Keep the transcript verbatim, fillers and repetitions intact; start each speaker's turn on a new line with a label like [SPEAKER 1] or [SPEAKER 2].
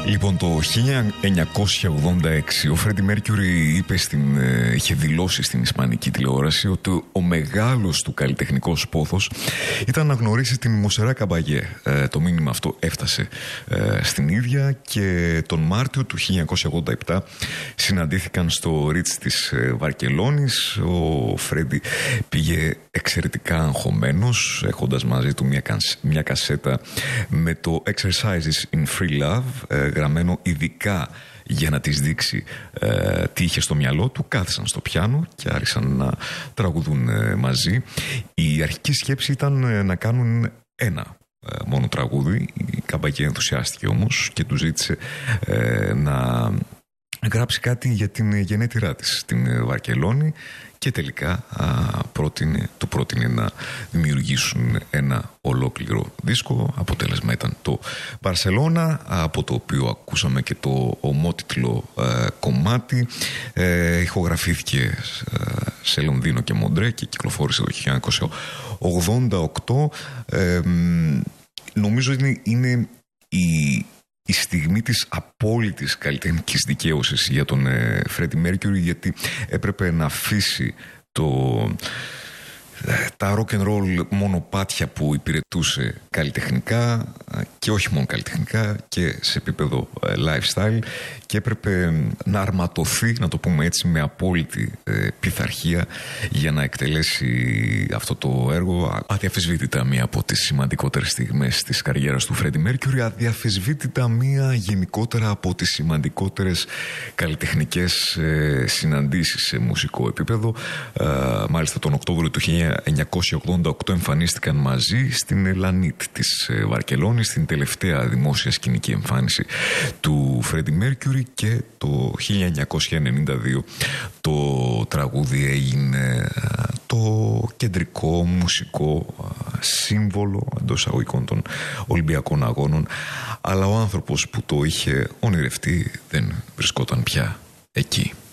[SPEAKER 1] Λοιπόν, το χίλια εννιακόσια ογδόντα έξι ο Φρέντι Μέρκιουρι είπε στην, ε, είχε δηλώσει στην ισπανική τηλεόραση ότι ο μεγάλος του καλλιτεχνικός πόθος ήταν να γνωρίσει την Μοσερά Καμπαγέ. Ε, το μήνυμα αυτό έφτασε ε, στην ίδια και τον Μάρτιο του χίλια εννιακόσια ογδόντα επτά συναντήθηκαν στο Ρίτς της ε, Βαρκελόνης. Ο Φρέντι πήγε εξαιρετικά αγχωμένος, έχοντας μαζί του μια, μια κασέτα με το Exercises in Free Love, ε, γραμμένο ειδικά για να της δείξει ε, τι είχε στο μυαλό του. Κάθισαν στο πιάνο και άρχισαν να τραγουδούν ε, μαζί. Η αρχική σκέψη ήταν ε, να κάνουν ένα ε, μόνο τραγούδι. Η Καμπαγέ ενθουσιάστηκε όμως και του ζήτησε ε, να γράψει κάτι για την γενέτειρά της στην Βαρκελόνη και τελικά α, πρότεινε, του πρότεινε να δημιουργήσουν ένα ολόκληρο δίσκο. Αποτέλεσμα ήταν το Μπαρσελώνα, από το οποίο ακούσαμε και το ομότιτλο ε, κομμάτι. Ε, ηχογραφήθηκε ε, σε Λονδίνο και Μοντρέ και κυκλοφόρησε το χίλια εννιακόσια ογδόντα οκτώ. Ε, νομίζω είναι, είναι η η στιγμή της απόλυτης καλλιτεχνικής δικαίωσης για τον ε, Φρέντι Μέρκιουρι, γιατί έπρεπε να αφήσει το, ε, τα rock and roll μονοπάτια που υπηρετούσε καλλιτεχνικά και όχι μόνο καλλιτεχνικά και σε επίπεδο ε, lifestyle, και έπρεπε να αρματωθεί, να το πούμε έτσι, με απόλυτη ε, πειθαρχία για να εκτελέσει αυτό το έργο. Αδιαφυσβήτητα μία από τις σημαντικότερες στιγμές της καριέρας του Φρέντι Μέρκιουρι, αδιαφυσβήτητα μία γενικότερα από τις σημαντικότερες καλλιτεχνικές ε, συναντήσεις σε μουσικό επίπεδο. Ε, μάλιστα τον Οκτώβριο του χίλια εννιακόσια ογδόντα οκτώ εμφανίστηκαν μαζί στην Ελανίτ της ε, Βαρκελόνης, στην τελευταία δημόσια σκηνική εμφάνιση του Φρέντι Μέρκιουρι, και το χίλια εννιακόσια ενενήντα δύο το τραγούδι έγινε το κεντρικό μουσικό σύμβολο εντός αγωγικών των Ολυμπιακών Αγώνων, αλλά ο άνθρωπος που το είχε ονειρευτεί δεν βρισκόταν πια εκεί.